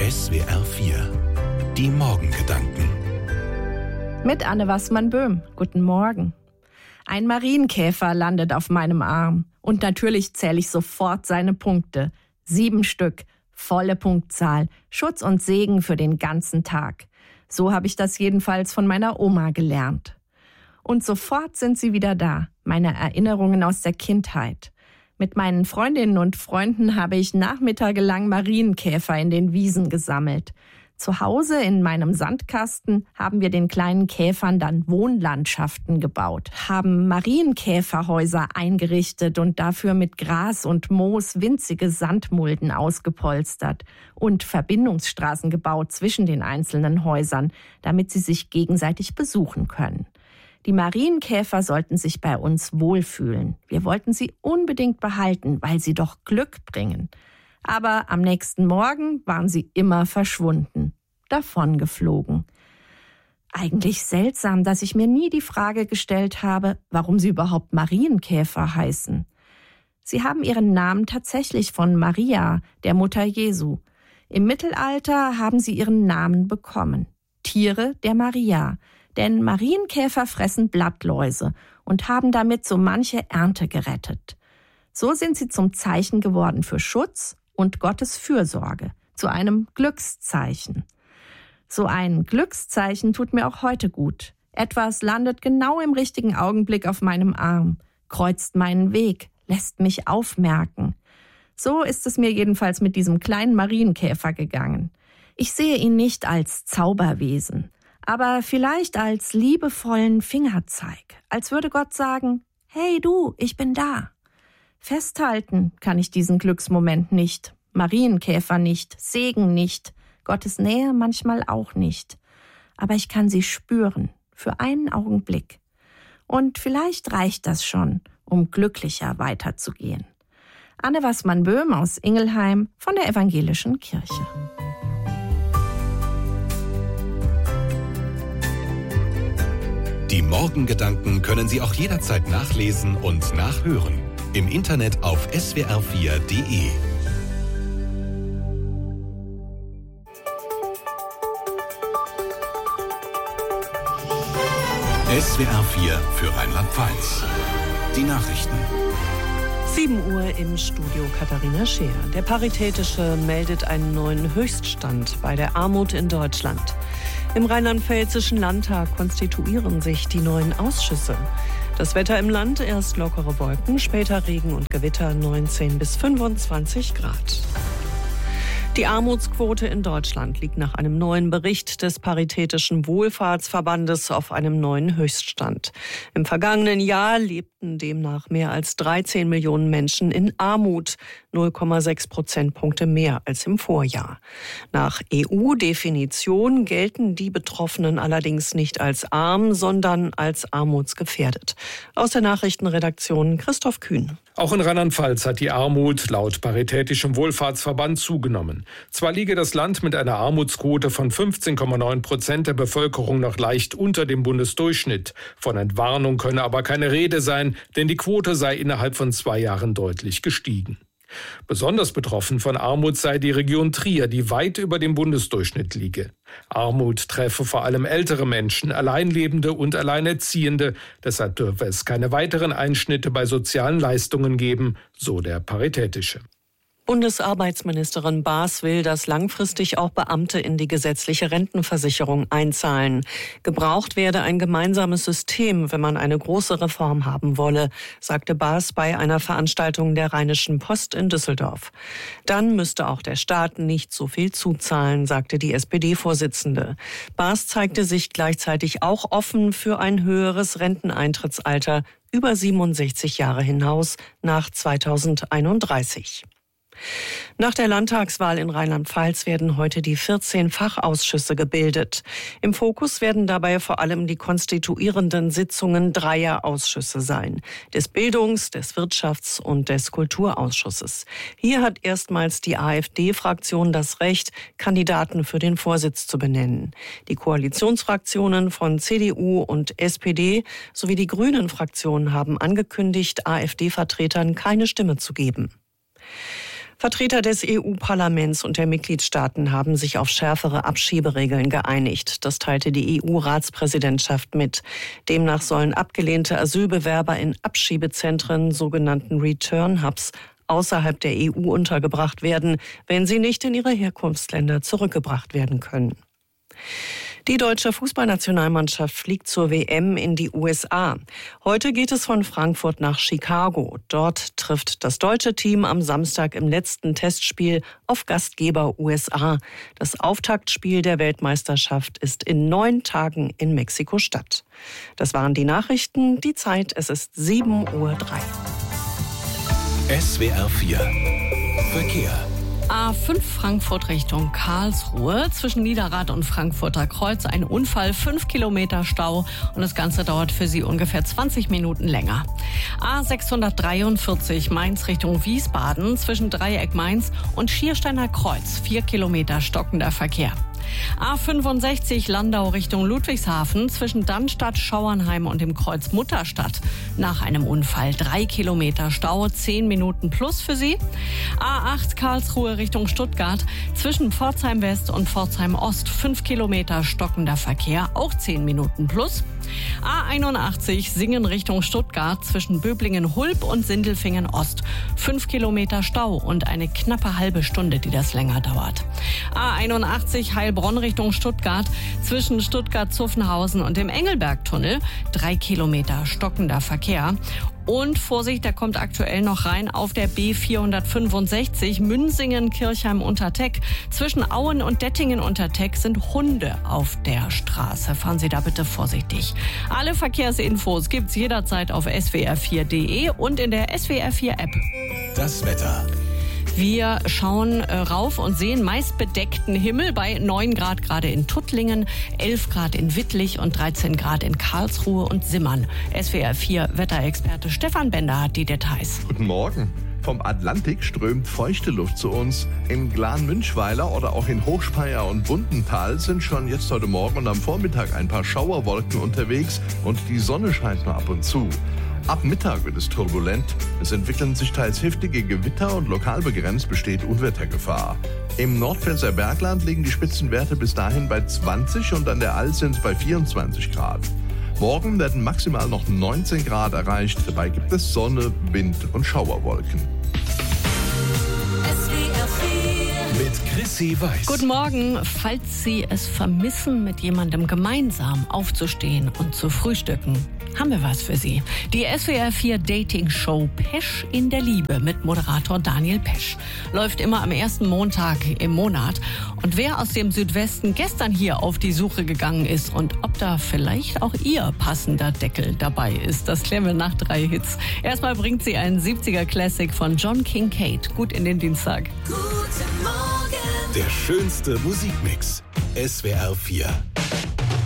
SWR 4. Die Morgengedanken. Mit Anne Wassmann-Böhm. Guten Morgen. Ein Marienkäfer landet auf meinem Arm. Und natürlich zähle ich sofort seine Punkte. 7 Stück. Volle Punktzahl. Schutz und Segen für den ganzen Tag. So habe ich das jedenfalls von meiner Oma gelernt. Und sofort sind sie wieder da. Meine Erinnerungen aus der Kindheit. Mit meinen Freundinnen und Freunden habe ich nachmittagelang Marienkäfer in den Wiesen gesammelt. Zu Hause in meinem Sandkasten haben wir den kleinen Käfern dann Wohnlandschaften gebaut, haben Marienkäferhäuser eingerichtet und dafür mit Gras und Moos winzige Sandmulden ausgepolstert und Verbindungsstraßen gebaut zwischen den einzelnen Häusern, damit sie sich gegenseitig besuchen können. Die Marienkäfer sollten sich bei uns wohlfühlen. Wir wollten sie unbedingt behalten, weil sie doch Glück bringen. Aber am nächsten Morgen waren sie immer verschwunden, davongeflogen. Eigentlich seltsam, dass ich mir nie die Frage gestellt habe, warum sie überhaupt Marienkäfer heißen. Sie haben ihren Namen tatsächlich von Maria, der Mutter Jesu. Im Mittelalter haben sie ihren Namen bekommen. Tiere der Maria. Denn Marienkäfer fressen Blattläuse und haben damit so manche Ernte gerettet. So sind sie zum Zeichen geworden für Schutz und Gottes Fürsorge, zu einem Glückszeichen. So ein Glückszeichen tut mir auch heute gut. Etwas landet genau im richtigen Augenblick auf meinem Arm, kreuzt meinen Weg, lässt mich aufmerken. So ist es mir jedenfalls mit diesem kleinen Marienkäfer gegangen. Ich sehe ihn nicht als Zauberwesen, aber vielleicht als liebevollen Fingerzeig, als würde Gott sagen, hey du, ich bin da. Festhalten kann ich diesen Glücksmoment nicht, Marienkäfer nicht, Segen nicht, Gottes Nähe manchmal auch nicht. Aber ich kann sie spüren, für einen Augenblick. Und vielleicht reicht das schon, um glücklicher weiterzugehen. Anne Wassmann-Böhm aus Ingelheim von der Evangelischen Kirche. Die Morgengedanken können Sie auch jederzeit nachlesen und nachhören. Im Internet auf swr4.de. SWR 4 für Rheinland-Pfalz. Die Nachrichten. 7 Uhr im Studio Katharina Scheer. Der Paritätische meldet einen neuen Höchststand bei der Armut in Deutschland. Im Rheinland-Pfälzischen Landtag konstituieren sich die neuen Ausschüsse. Das Wetter im Land, erst lockere Wolken, später Regen und Gewitter, 19 bis 25 Grad. Die Armutsquote in Deutschland liegt nach einem neuen Bericht des Paritätischen Wohlfahrtsverbandes auf einem neuen Höchststand. Im vergangenen Jahr lebten demnach mehr als 13 Millionen Menschen in Armut, 0,6 Prozentpunkte mehr als im Vorjahr. Nach EU-Definition gelten die Betroffenen allerdings nicht als arm, sondern als armutsgefährdet. Aus der Nachrichtenredaktion Christoph Kühn. Auch in Rheinland-Pfalz hat die Armut laut Paritätischem Wohlfahrtsverband zugenommen. Zwar liege das Land mit einer Armutsquote von 15,9% der Bevölkerung noch leicht unter dem Bundesdurchschnitt. Von Entwarnung könne aber keine Rede sein, denn die Quote sei innerhalb von 2 Jahren deutlich gestiegen. Besonders betroffen von Armut sei die Region Trier, die weit über dem Bundesdurchschnitt liege. Armut treffe vor allem ältere Menschen, Alleinlebende und Alleinerziehende. Deshalb dürfe es keine weiteren Einschnitte bei sozialen Leistungen geben, so der Paritätische. Bundesarbeitsministerin Baas will, dass langfristig auch Beamte in die gesetzliche Rentenversicherung einzahlen. Gebraucht werde ein gemeinsames System, wenn man eine große Reform haben wolle, sagte Baas bei einer Veranstaltung der Rheinischen Post in Düsseldorf. Dann müsste auch der Staat nicht so viel zuzahlen, sagte die SPD-Vorsitzende. Baas zeigte sich gleichzeitig auch offen für ein höheres Renteneintrittsalter über 67 Jahre hinaus nach 2031. Nach der Landtagswahl in Rheinland-Pfalz werden heute die 14 Fachausschüsse gebildet. Im Fokus werden dabei vor allem die konstituierenden Sitzungen 3er Ausschüsse sein: des Bildungs-, des Wirtschafts- und des Kulturausschusses. Hier hat erstmals die AfD-Fraktion das Recht, Kandidaten für den Vorsitz zu benennen. Die Koalitionsfraktionen von CDU und SPD sowie die Grünen-Fraktion haben angekündigt, AfD-Vertretern keine Stimme zu geben. Vertreter des EU-Parlaments und der Mitgliedstaaten haben sich auf schärfere Abschieberegeln geeinigt. Das teilte die EU-Ratspräsidentschaft mit. Demnach sollen abgelehnte Asylbewerber in Abschiebezentren, sogenannten Return-Hubs, außerhalb der EU untergebracht werden, wenn sie nicht in ihre Herkunftsländer zurückgebracht werden können. Die deutsche Fußballnationalmannschaft fliegt zur WM in die USA. Heute geht es von Frankfurt nach Chicago. Dort trifft das deutsche Team am Samstag im letzten Testspiel auf Gastgeber USA. Das Auftaktspiel der Weltmeisterschaft ist in 9 Tagen in Mexiko-Stadt. Das waren die Nachrichten. Die Zeit, es ist 7:03 Uhr. SWR 4 Verkehr. A5 Frankfurt Richtung Karlsruhe. Zwischen Niederrad und Frankfurter Kreuz ein Unfall, 5 Kilometer Stau und das Ganze dauert für Sie ungefähr 20 Minuten länger. A643 Mainz Richtung Wiesbaden. Zwischen Dreieck Mainz und Schiersteiner Kreuz 4 Kilometer stockender Verkehr. A65 Landau Richtung Ludwigshafen zwischen Dannstatt, Schauernheim und dem Kreuz Mutterstadt. Nach einem Unfall 3 Kilometer Stau, 10 Minuten plus für Sie. A8 Karlsruhe Richtung Stuttgart zwischen Pforzheim West und Pforzheim Ost 5 Kilometer stockender Verkehr, auch 10 Minuten plus. A81 Singen Richtung Stuttgart zwischen Böblingen-Hulb und Sindelfingen-Ost. 5 Kilometer Stau und eine knappe halbe Stunde, die das länger dauert. A81 Heilbronn Richtung Stuttgart zwischen Stuttgart-Zuffenhausen und dem Engelbergtunnel. 3 Kilometer stockender Verkehr. Und Vorsicht, da kommt aktuell noch rein auf der B465 Münsingen-Kirchheim-Unterteck. Zwischen Auen und Dettingen-Unterteck sind Hunde auf der Straße. Fahren Sie da bitte vorsichtig. Alle Verkehrsinfos gibt's jederzeit auf swr4.de und in der SWR4-App. Das Wetter. Wir schauen rauf und sehen meist bedeckten Himmel bei 9 Grad gerade in Tuttlingen, 11 Grad in Wittlich und 13 Grad in Karlsruhe und Simmern. SWR4 Wetterexperte Stefan Bender hat die Details. Guten Morgen. Vom Atlantik strömt feuchte Luft zu uns. In Glan-Münchweiler oder auch in Hochspeyer und Bundental sind schon jetzt heute Morgen und am Vormittag ein paar Schauerwolken unterwegs und die Sonne scheint nur ab und zu. Ab Mittag wird es turbulent. Es entwickeln sich teils heftige Gewitter und lokal begrenzt besteht Unwettergefahr. Im Nordpfälzer Bergland liegen die Spitzenwerte bis dahin bei 20 und an der Alz sind es bei 24 Grad. Morgen werden maximal noch 19 Grad erreicht. Dabei gibt es Sonne, Wind und Schauerwolken. Mit Chrissy Weiß. Guten Morgen. Falls Sie es vermissen, mit jemandem gemeinsam aufzustehen und zu frühstücken, haben wir was für Sie. Die SWR4 Dating-Show Pesch in der Liebe mit Moderator Daniel Pesch läuft immer am ersten Montag im Monat. Und wer aus dem Südwesten gestern hier auf die Suche gegangen ist und ob da vielleicht auch Ihr passender Deckel dabei ist, das klären wir nach 3 Hits. Erstmal bringt sie einen 70er-Classic von John Kincaid. Gut in den Dienstag. Der schönste Musikmix. SWR 4.